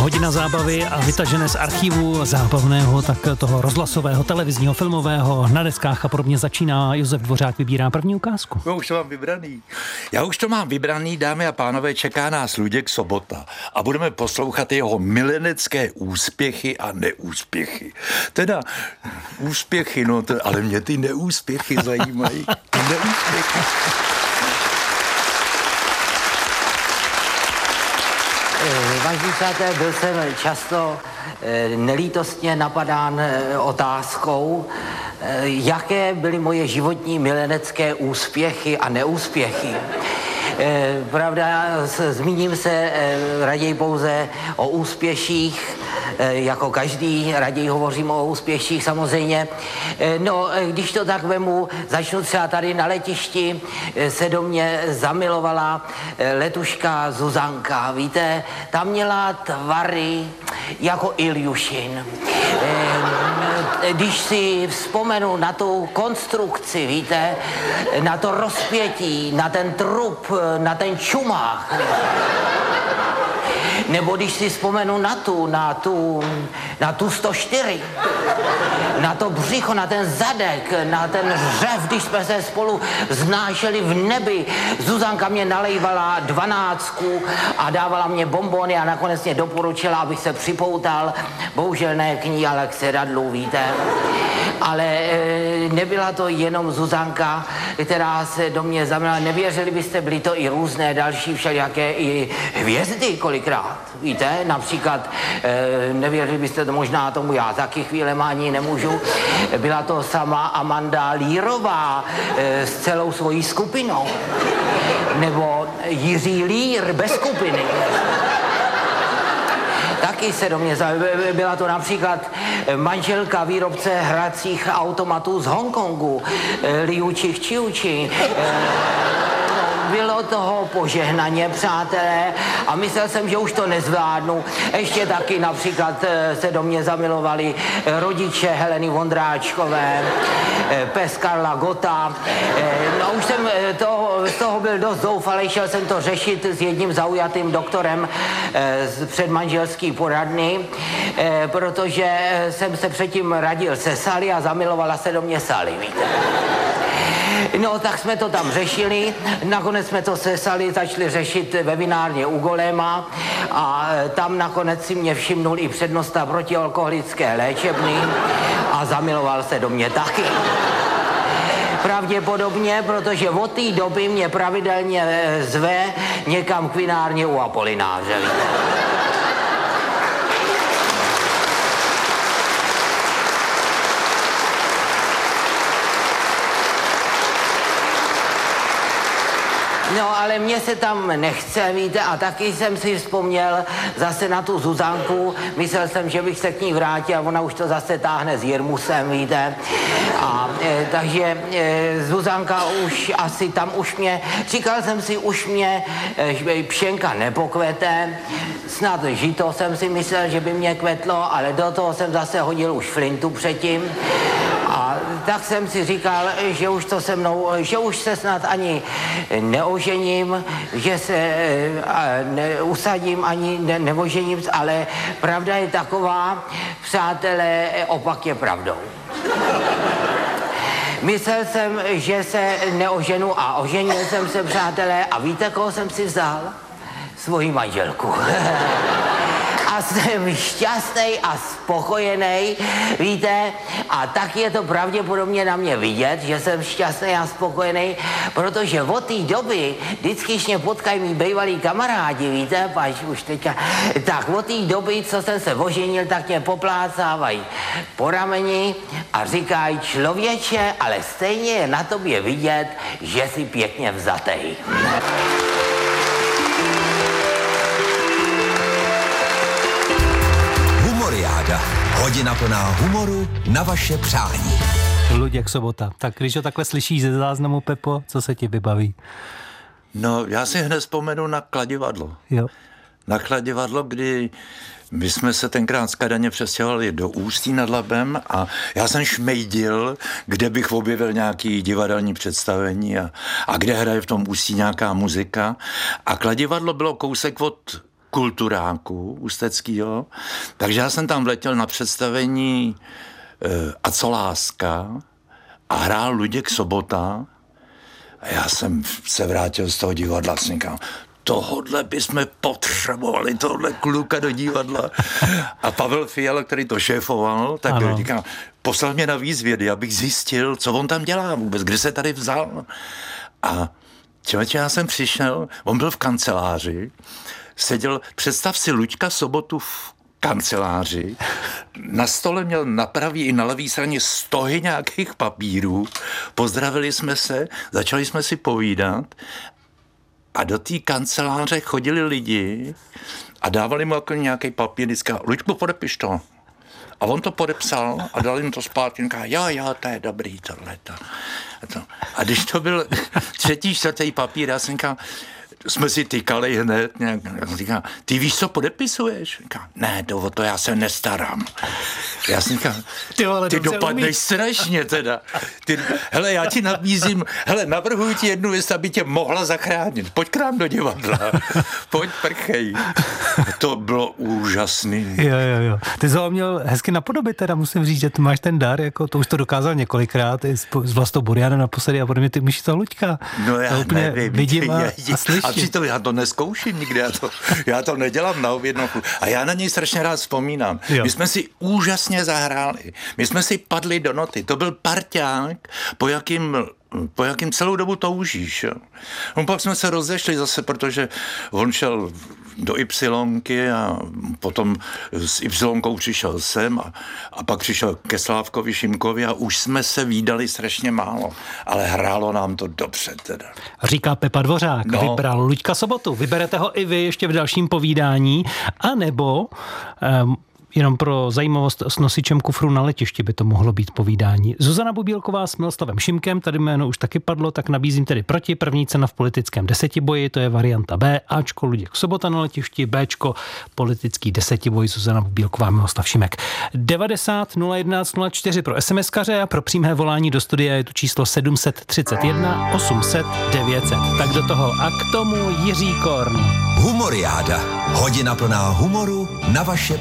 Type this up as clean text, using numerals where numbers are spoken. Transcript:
Hodina zábavy a vytažené z archivu zábavného, tak toho rozhlasového, televizního, filmového, na deskách a podobně začíná. Josef Dvořák vybírá první ukázku. No, už to mám vybraný. Já už to mám vybraný, dámy a pánové, čeká nás Luděk Sobota a budeme poslouchat jeho milenecké úspěchy a neúspěchy. Teda úspěchy, no, ale mě ty neúspěchy zajímají. Neúspěchy. Vážení přátelé, byl jsem často nelítostně napadán otázkou, jaké byly moje životní milenecké úspěchy a neúspěchy. Pravda, zmíním se raději pouze o úspěších, jako každý, raději hovořím o úspěších samozřejmě. No, když to tak vemu, začnu třeba tady na letišti, se do mě zamilovala letuška Zuzanka, víte, ta měla tvary jako Iljušin. Když si vzpomenu na tu konstrukci, víte, na to rozpětí, na ten trup, na ten čumák, nebo když si vzpomenu na tu 104, na to břicho, na ten zadek, na ten řev, když jsme se spolu znášeli v nebi. Zuzanka mě nalejvala 12 a dávala mě bonbony a nakonec mě doporučila, abych se připoutal. Bohužel ne k ní, ale k sedadlu, víte. Ale nebyla to jenom Zuzanka, která se do mě zamilovala. Nevěřili byste, byly to i různé další všelijaké i hvězdy kolikrát, víte. Například, nevěřili byste to možná tomu, já taky chvílema ani nemůžu. Byla to sama Amanda Lírová s celou svojí skupinou. Nebo Jiří Lír bez skupiny. Taky se do mě byla to například manželka výrobce hracích automatů z Hongkongu, Liu Čiuči. Bylo toho požehnaně, přátelé, a myslel jsem, že už to nezvládnu. Ještě taky například se do mě zamilovali rodiče Heleny Vondráčkové, pes Karla Gotta. No už jsem z toho byl dost zoufalý, šel jsem to řešit s jedním zaujatým doktorem z předmanželský poradny, protože jsem se předtím radil se Sally a zamilovala se do mě Sally, víte. No, tak jsme to tam řešili, nakonec jsme to se Sally začali řešit ve vinárně u Goléma a tam nakonec si mě všimnul i přednosta protialkoholické léčebny a zamiloval se do mě taky. Pravděpodobně, protože od té doby mě pravidelně zve někam k vinárně u Apolináře. No, ale mně se tam nechce, víte, a taky jsem si vzpomněl zase na tu Zuzanku. Myslel jsem, že bych se k ní vrátil a ona už to zase táhne s Jirmusem, víte. A takže Zuzanka už asi tam už mě, říkal jsem si, už mě pšenka nepokvete. Snad žito jsem si myslel, že by mě kvetlo, ale do toho jsem zase hodil už flintu předtím. A tak jsem si říkal, že už to se mnou, že už se snad ani neožením, že se neusadím ani neožením, ale pravda je taková, přátelé, opak je pravdou. Myslel jsem, že se neoženu a oženil jsem se, přátelé, a víte, koho jsem si vzal? Svoji manželku. A jsem šťastný a spokojený, víte, a tak je to pravděpodobně na mě vidět, že jsem šťastný a spokojený, protože od té doby, vždycky, když mě potkají mý bývalí kamarádi, víte, pač už teďka, tak od té doby, co jsem se oženil, tak mě poplácávají po rameni a říkají, člověče, ale stejně je na tobě vidět, že jsi pěkně vzatej. Hodina plná humoru na vaše přání. Luděk Sobota. Tak když ho takhle slyšíš ze záznamu, Pepo, co se ti vybaví? No, já si hned vzpomenu na Kladivadlo. Jo. Na Kladivadlo, kdy my jsme se tenkrát z Kadaně přestěhovali do Ústí nad Labem a já jsem šmejdil, kde bych objevil nějaký divadelní představení a kde hraje v tom Ústí nějaká muzika. A Kladivadlo bylo kousek od kulturáku ústeckýho, takže já jsem tam vletěl na představení A co láska a hrál Luděk Sobota a já jsem se vrátil z toho divadla a říkám, tohodle bychom potřebovali, tohle kluka do divadla. A Pavel Fiala, který to šéfoval, tak říkám, poslal mě na výzvědy, abych zjistil, co on tam dělá vůbec, kde se tady vzal. A člověče, já jsem přišel, on byl v kanceláři, seděl, představ si Luďka Sobotu v kanceláři, na stole měl na pravý i na levý straně stohy nějakých papírů, pozdravili jsme se, začali jsme si povídat a do té kanceláře chodili lidi a dávali mu jako nějaký papír, říká, Luďku, podepiš to. A on to podepsal a dal jim to zpátky. Říká, jo, to je dobrý tohleto. A když to byl třetí, čtvrtý papír, já jsem říkal, jsme si tykali hned, nějak, říkám, ty víš, co podepisuješ? Říká, ne, o to já se nestarám. Já jsem říkal, ty dopadneš strašně teda. Hele, já ti nabízím, navrhuji ti jednu věc, aby tě mohla zachránit. Pojď k nám do divadla. Pojď, prchej. To bylo úžasný. Jo. Ty jsi ho měl hezky napodobit teda, musím říct, že ty máš ten dar, jako to už to dokázal několikrát, i s Vlastou Burianem naposledy a podobně, ty umíš to Luďka. No já nevím. Vidím a slyším. A přitom já to neskouším nikdy, já to nedělám na objednavku. A já na něj strašně rád vzpomínám. Jo. My jsme si úžasně zahráli. My jsme si padli do noty. To byl parťák, po jakým celou dobu toužíš. Jo. Pak jsme se rozešli zase, protože on šel do Ypsilonky a potom s Ypsilonkou přišel sem a pak přišel ke Slávkovi Šimkovi a už jsme se vídali strašně málo. Ale hrálo nám to dobře teda. Říká Pepa Dvořák, vybral Luďka Sobotu. Vyberete ho i vy ještě v dalším povídání, anebo jenom pro zajímavost s nosičem kufru na letišti by to mohlo být povídání. Zuzana Bubílková s Miloslavem Šimkem, tady jméno už taky padlo, tak nabízím tedy proti. První cena v politickém desetiboji, to je varianta B, Ačko Luděk Sobota na letišti, Bčko politický desetiboj, Zuzana Bubílková, Miloslav Šimek. 90 011 04 pro SMS-kaře a pro přímé volání do studia je tu číslo 731 800 900. Tak do toho a k tomu Jiří Korn. Humoriáda. Hodina plná humoru na vaše